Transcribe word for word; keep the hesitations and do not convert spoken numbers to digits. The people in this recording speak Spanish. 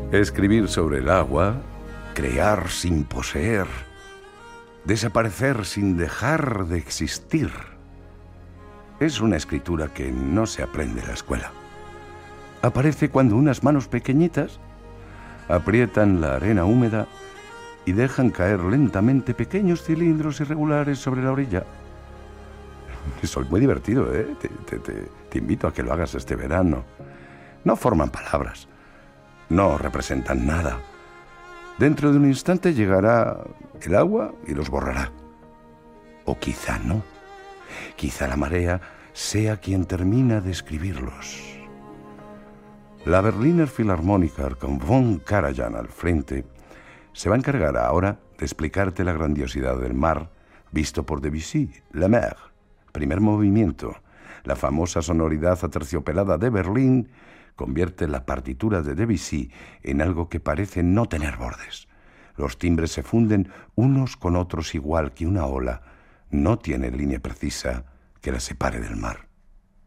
Escribir sobre el agua, crear sin poseer, desaparecer sin dejar de existir. Es una escritura que no se aprende en la escuela. Aparece cuando unas manos pequeñitas aprietan la arena húmeda y dejan caer lentamente pequeños cilindros irregulares sobre la orilla. Eso es muy divertido, ¿eh? Te, te, te, te invito a que lo hagas este verano. No forman palabras, no representan nada. Dentro de un instante llegará el agua y los borrará. O quizá no. Quizá la marea sea quien termina de escribirlos. La Berliner Philharmoniker, con von Karajan al frente, se va a encargar ahora de explicarte la grandiosidad del mar visto por Debussy, La Mer. Primer movimiento. La famosa sonoridad aterciopelada de Berlín convierte la partitura de Debussy en algo que parece no tener bordes. Los timbres se funden unos con otros igual que una ola no tiene línea precisa que la separe del mar.